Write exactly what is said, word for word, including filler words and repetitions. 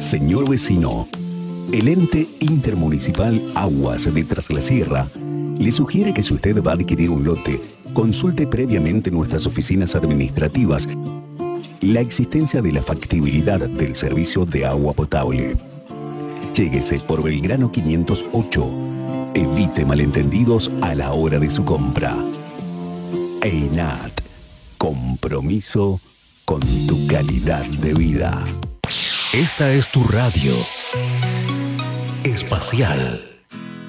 Señor vecino, el ente intermunicipal Aguas de Tras la Sierra le sugiere que si usted va a adquirir un lote, consulte previamente nuestras oficinas administrativas la existencia de la factibilidad del servicio de agua potable. Lléguese por Belgrano quinientos ocho. Evite malentendidos a la hora de su compra. EINAT. Compromiso con tu calidad de vida. Esta es tu radio espacial.